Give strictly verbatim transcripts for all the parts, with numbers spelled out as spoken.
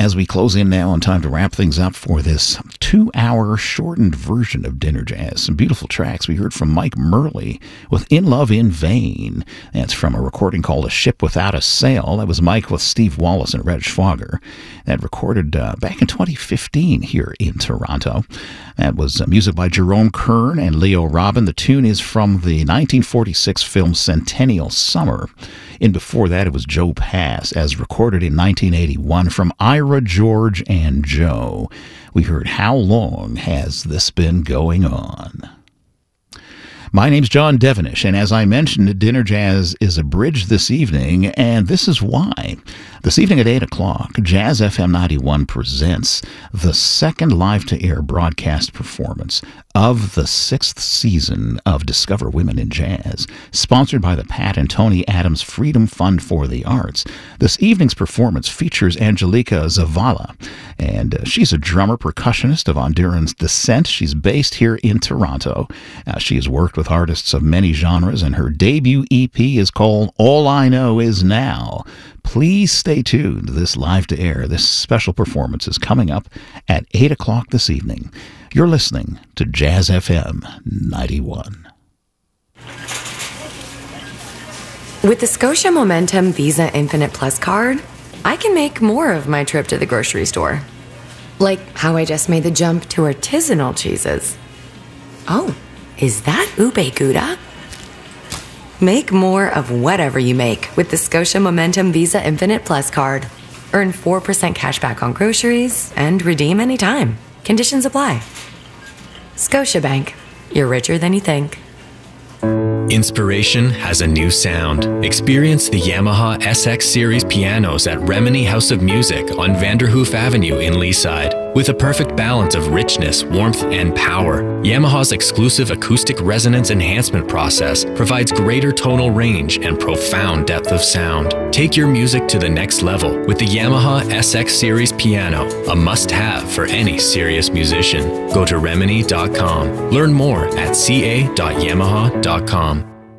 As we close in now on time to wrap things up for this two-hour shortened version of Dinner Jazz. Some beautiful tracks. We heard from Mike Murley with In Love in Vain. That's from a recording called A Ship Without a Sail. That was Mike with Steve Wallace and Reg Schwager. That recorded uh, back in twenty fifteen here in Toronto. That was uh, music by Jerome Kern and Leo Robin. The tune is from the nineteen forty-six film Centennial Summer. And before that, it was Joe Pass, as recorded in nineteen eighty-one from Ira, George, and Joe. We heard How Long Has This Been Going On? My name's John Devenish, and as I mentioned, Dinner Jazz is abridged this evening, and this is why. This evening at eight o'clock, Jazz F M ninety-one presents the second live-to-air broadcast performance of the sixth season of Discover Women in Jazz, sponsored by the Pat and Tony Adams Freedom Fund for the Arts. This evening's performance features Angelica Zavala, and uh, she's a drummer percussionist of Honduran descent. She's based here in Toronto. Uh, she has worked with artists of many genres, and her debut E P is called All I Know Is Now. Please stay tuned. This live-to-air, this special performance is coming up at eight o'clock this evening. You're listening to Jazz F M ninety-one. With the Scotia Momentum Visa Infinite Plus card, I can make more of my trip to the grocery store. Like how I just made the jump to artisanal cheeses. Oh, is that ube gouda? Make more of whatever you make with the Scotia Momentum Visa Infinite Plus card. Earn four percent cash back on groceries and redeem anytime. Conditions apply. Scotiabank. You're richer than you think. Inspiration has a new sound. Experience the Yamaha S X Series pianos at Remini House of Music on Vanderhoof Avenue in Leaside. With a perfect balance of richness, warmth, and power, Yamaha's exclusive acoustic resonance enhancement process provides greater tonal range and profound depth of sound. Take your music to the next level with the Yamaha S X Series piano, a must-have for any serious musician. Go to remini dot com. Learn more at c a dot yamaha dot com.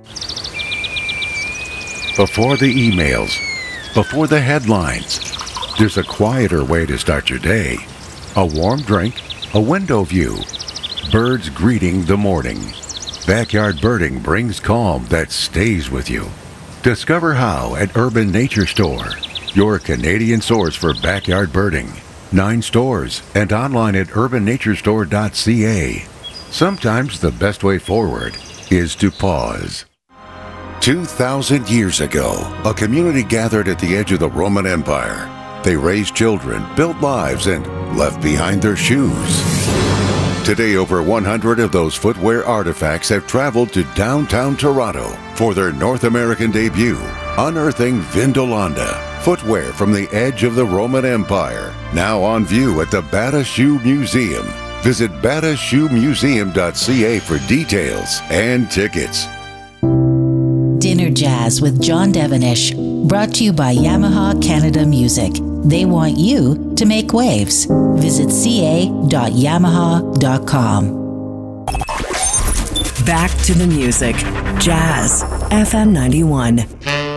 Before the emails, before the headlines, there's a quieter way to start your day. A warm drink, a window view, birds greeting the morning. Backyard birding brings calm that stays with you. Discover how at Urban Nature Store, your Canadian source for backyard birding. Nine stores and online at urban nature store dot c a. Sometimes the best way forward is to pause. Two thousand years ago, a community gathered at the edge of the Roman Empire. They raised children, built lives, and left behind their shoes. Today, over one hundred of those footwear artifacts have traveled to downtown Toronto for their North American debut, unearthing Vindolanda, footwear from the edge of the Roman Empire, now on view at the Bata Shoe Museum. Visit bata shoe museum dot c a for details and tickets. Dinner Jazz with John Devenish, brought to you by Yamaha Canada Music. They want you to make waves. Visit c a dot yamaha dot com. Back to the music. Jazz F M ninety-one.